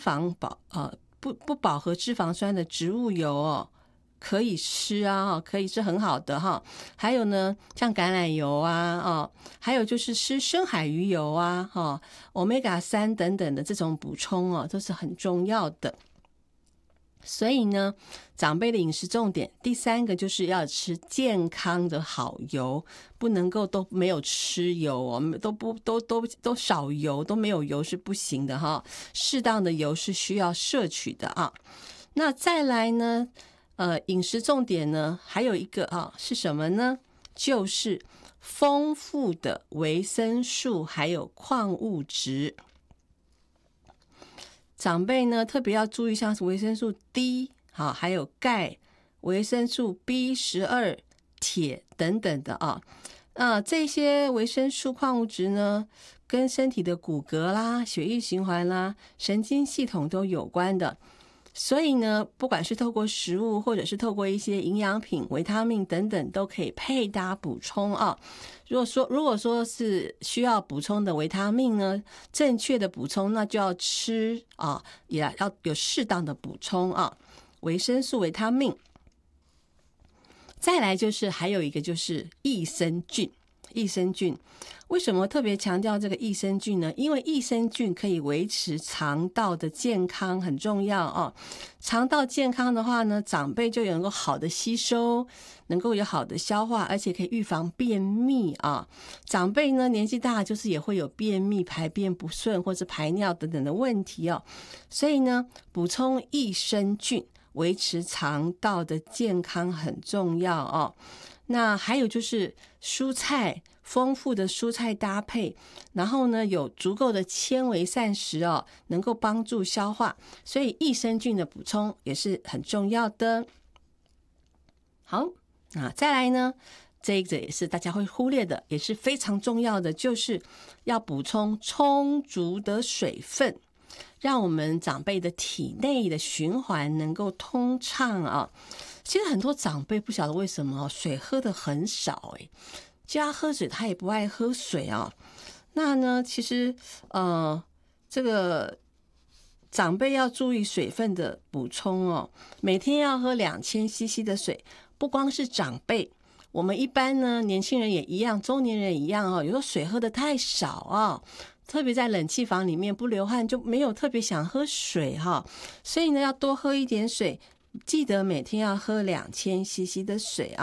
肪不饱和脂肪酸的植物油哦，可以吃啊，可以是很好的哈。还有呢，像橄榄油啊，还有就是吃深海鱼油啊，Omega 3等等的这种补充哦，都是很重要的。所以呢，长辈的饮食重点第3个就是要吃健康的好油，不能够都没有吃油哦，都少油，都没有油是不行的哈。适当的油是需要摄取的啊。那再来呢，饮食重点呢还有一个是什么呢？就是丰富的维生素还有矿物质。长辈呢特别要注意，像是维生素 D 还有钙、维生素 B12、铁等等的这些维生素矿物质呢，跟身体的骨骼啦、血液循环啦、神经系统都有关的。所以呢，不管是透过食物或者是透过一些营养品、维他命等等，都可以配搭补充啊。如果说是需要补充的维他命呢，正确的补充那就要吃也要有适当的补充维生素、维他命。再来就是还有一个就是益生菌。益生菌为什么特别强调这个益生菌呢？因为益生菌可以维持肠道的健康，很重要肠道健康的话呢，长辈就能够好的吸收，能够有好的消化，而且可以预防便秘长辈呢年纪大，就是也会有便秘、排便不顺或者排尿等等的问题所以呢，补充益生菌维持肠道的健康很重要那还有就是蔬菜，丰富的蔬菜搭配，然后呢有足够的纤维膳食能够帮助消化，所以益生菌的补充也是很重要的。好，那再来呢，这个也是大家会忽略的，也是非常重要的，就是要补充充足的水分，让我们长辈的体内的循环能够通畅其实很多长辈不晓得为什么水喝的很少叫他喝水他也不爱喝水那呢其实这个长辈要注意水分的补充每天要喝2000cc 的水。不光是长辈，我们一般呢年轻人也一样，中年人也一样有时候水喝的太少特别在冷气房里面不流汗就没有特别想喝水所以呢要多喝一点水，记得每天要喝2000cc 的水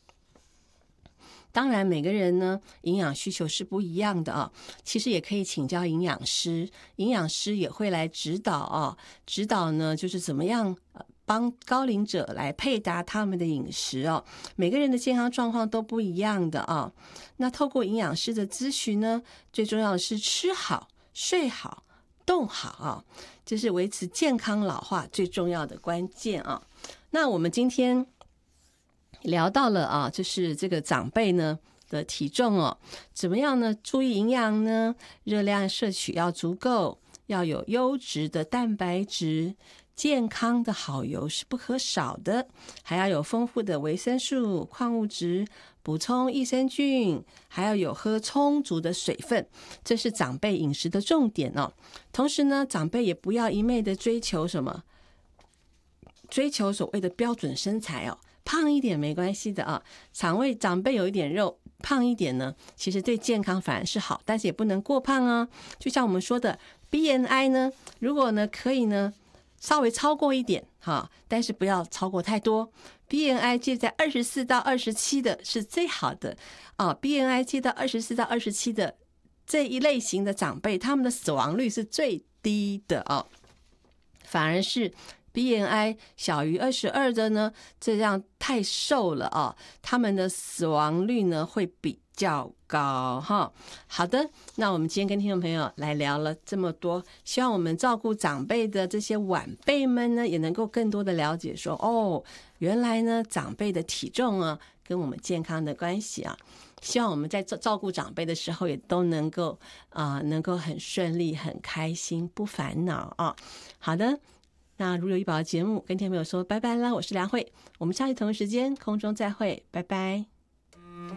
当然每个人呢营养需求是不一样的其实也可以请教营养师，营养师也会来指导指导呢就是怎么样帮高龄者来配搭他们的饮食每个人的健康状况都不一样的那透过营养师的咨询呢，最重要的是吃好、睡好、动好这是维持健康老化最重要的关键那我们今天聊到了就是这个长辈呢的体重怎么样呢？注意营养呢，热量摄取要足够，要有优质的蛋白质，健康的好油是不可少的，还要有丰富的维生素、矿物质，补充益生菌，还要有喝充足的水分，这是长辈饮食的重点同时呢，长辈也不要一昧的追求什么，追求所谓的标准身材胖一点没关系的长辈有一点肉，胖一点呢，其实对健康反而是好，但是也不能过胖就像我们说的 BMI 呢，如果呢可以呢稍微超过一点但是不要超过太多。BMI 介在24到27的是最好的BMI 介到24到27的这一类型的长辈，他们的死亡率是最低的反而是BMI 小于22的呢，这样太瘦了他们的死亡率呢会比较高好的，那我们今天跟听众朋友来聊了这么多，希望我们照顾长辈的这些晚辈们呢，也能够更多的了解说原来呢长辈的体重跟我们健康的关系希望我们在照顾长辈的时候也都能够很顺利、很开心、不烦恼好的，那如有医保的节目跟听众朋友说拜拜啦，我是梁慧，我们下期同一时间空中再会，拜拜。